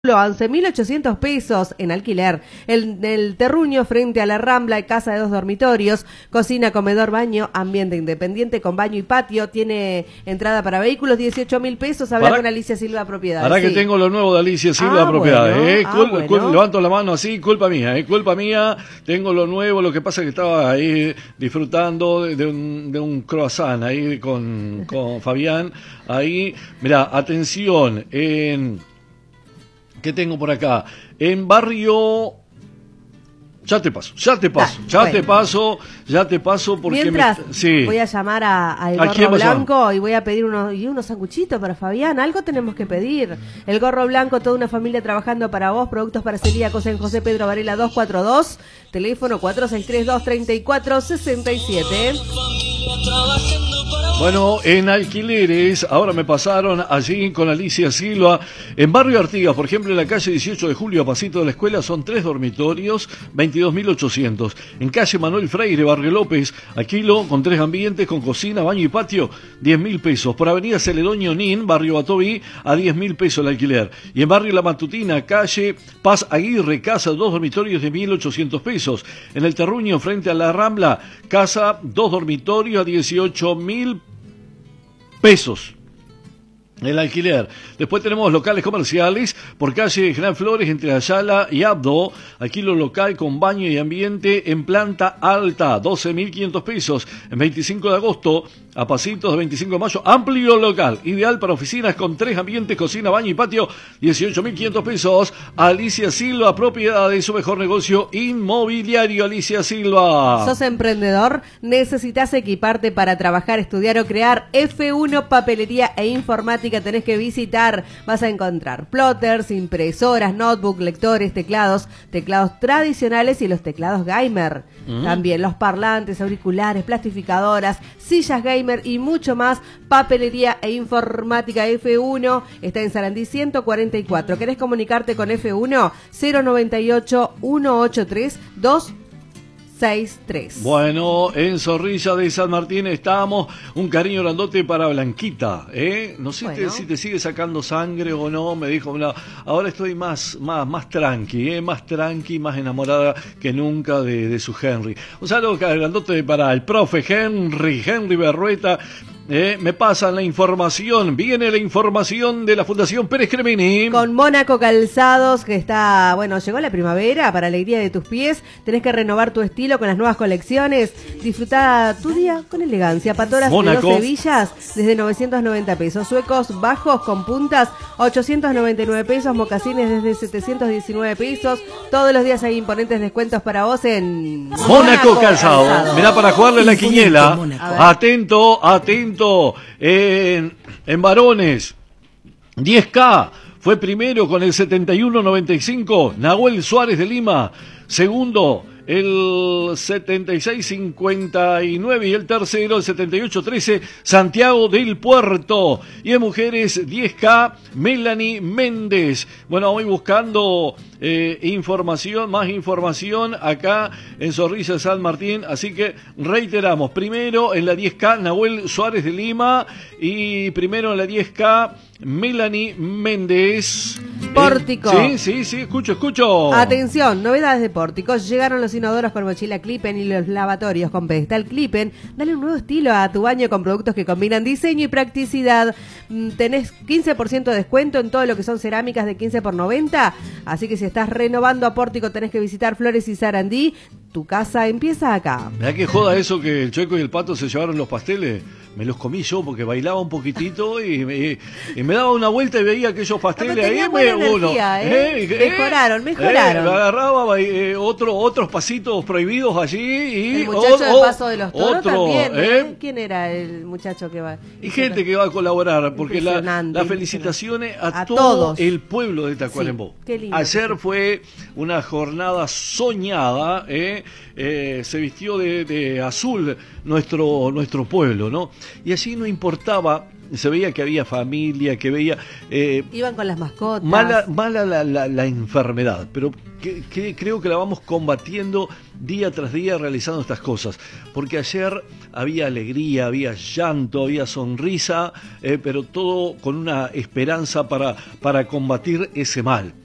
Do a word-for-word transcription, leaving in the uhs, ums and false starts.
once mil ochocientos pesos en alquiler. El, el terruño frente a la Rambla, casa de dos dormitorios, cocina, comedor, baño, ambiente independiente con baño y patio. Tiene entrada para vehículos, dieciocho mil pesos. Habla para, con Alicia Silva Propiedades. Ahora sí. Que tengo lo nuevo de Alicia Silva ah, Propiedades. Bueno, eh, ah, cul, bueno. cul, levanto la mano así, culpa mía, eh, culpa mía. Tengo lo nuevo. Lo que pasa es que estaba ahí disfrutando de, de, un, de un croissant ahí con, con Fabián. Ahí, mira, atención, en... ¿Qué tengo por acá? En barrio... Ya te paso, ya te paso, ah, ya bueno. te paso, ya te paso porque... Mientras, me... sí. voy a llamar a, a El Gorro Blanco y voy a pedir unos, y unos sanguchitos para Fabián. Algo tenemos que pedir. El Gorro Blanco, toda una familia trabajando para vos. Productos para celíacos en José Pedro Varela doscientos cuarenta y dos. Teléfono cuatro seis tres, dos tres cuatro, seis siete. Bueno, en alquileres, ahora me pasaron allí con Alicia Silva, en Barrio Artigas, por ejemplo, en la calle dieciocho de julio, a pasito de la escuela, son tres dormitorios, veintidós mil ochocientos. En calle Manuel Freire, Barrio López, alquilo con tres ambientes, con cocina, baño y patio, diez mil pesos. Por avenida Celedonio Nin, Barrio Batoví, a diez mil pesos el alquiler. Y en Barrio La Matutina, calle Paz Aguirre, casa, dos dormitorios de mil ochocientos pesos. En el Terruño, frente a la Rambla, casa, dos dormitorios a dieciocho mil pesos el alquiler. Después tenemos locales comerciales por calle General Flores entre Ayala y Abdo, alquilo local con baño y ambiente en planta alta, doce mil quinientos pesos. En veinticinco de agosto, a pasitos de veinticinco de mayo, amplio local, ideal para oficinas con tres ambientes, cocina, baño y patio, dieciocho mil quinientos pesos. Alicia Silva, propiedad de su mejor negocio inmobiliario. Alicia Silva. ¿Sos emprendedor? ¿Necesitas equiparte para trabajar, estudiar o crear? F uno Papelería e Informática tenés que visitar. Vas a encontrar plotters, impresoras, notebook, lectores, teclados, teclados tradicionales y los teclados gamer. Mm. También los parlantes, auriculares, plastificadoras, sillas gamer y mucho más. Papelería e Informática F uno está en Sarandí ciento cuarenta y cuatro. ¿Querés comunicarte con F uno? cero noventa y ocho, ciento ochenta y tres, dos seis tres. Bueno, en Zorrilla de San Martín estamos. Un cariño grandote para Blanquita, ¿eh? No sé bueno. te, si te sigue sacando sangre o no. Me dijo, no, ahora estoy más, más, más tranqui, ¿eh? Más tranqui, más enamorada que nunca de, de su Henry. Un saludo grandote para el profe Henry, Henry Berrueta. Eh, me pasan la información, viene la información de la Fundación Pérez Cremini. Con Mónaco Calzados, que está, bueno, llegó la primavera, para alegría de tus pies, tenés que renovar tu estilo con las nuevas colecciones. Disfruta tu día con elegancia. Patoras de dos hebillas desde novecientos noventa pesos, suecos bajos con puntas ochocientos noventa y nueve pesos, mocasines desde setecientos diecinueve pesos. Todos los días hay imponentes descuentos para vos en Mónaco, Mónaco Calzado. Calzado. Mirá, para jugarle la quiniela. Atento, atento. En, en varones, diez K fue primero con el setenta y uno noventa y cinco, Nahuel Suárez de Lima. Segundo, el setenta y seis cincuenta y nueve y el tercero, el setenta y ocho trece, Santiago del Puerto. Y en mujeres, diez K, Melanie Méndez. Bueno, voy buscando eh, información, más información acá en Zorrilla San Martín. Así que reiteramos, primero en la diez K, Nahuel Suárez de Lima. Y primero en la diez K, Melanie Méndez. Pórtico. Eh, sí, sí, sí, escucho, escucho. Atención, novedades de Pórtico. Llegaron los inodoros con mochila Clipen y los lavatorios con pedestal Clipen. Dale un nuevo estilo a tu baño con productos que combinan diseño y practicidad. Tenés quince por ciento de descuento en todo lo que son cerámicas de quince por noventa. Así que si estás renovando a Pórtico tenés que visitar Flores y Sarandí. Tu casa empieza acá. Mirá que joda eso que el Chueco y el Pato se llevaron los pasteles. Me los comí yo porque bailaba un poquitito y me, y me daba una vuelta y veía aquellos pasteles no, ahí. Me, energía, uno, ¿eh? Eh, mejoraron, mejoraron. Eh, agarraba eh, otro, otros pasitos prohibidos allí y el muchacho o, del Paso de los Toros otro, también. ¿eh? ¿eh? ¿Quién era el muchacho que va? Y gente que va a colaborar porque las la felicitaciones a, a todo todos. El pueblo de Tacuarembó. Sí, lindo, ayer fue una jornada soñada, ¿eh? Eh, se vistió de, de azul nuestro, nuestro pueblo, ¿no? Y así no importaba, se veía que había familia, que veía... Eh, Iban con las mascotas. Mala, mala la, la, la enfermedad, pero que, que creo que la vamos combatiendo día tras día realizando estas cosas, porque ayer había alegría, había llanto, había sonrisa, eh, pero todo con una esperanza para, para combatir ese mal.